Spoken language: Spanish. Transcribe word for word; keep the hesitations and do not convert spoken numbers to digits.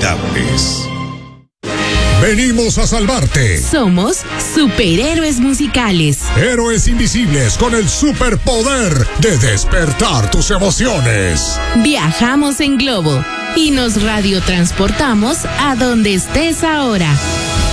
inolvidables. Venimos a salvarte. Somos superhéroes musicales. Héroes invisibles con el superpoder de despertar tus emociones. Viajamos en globo y nos radiotransportamos a donde estés ahora.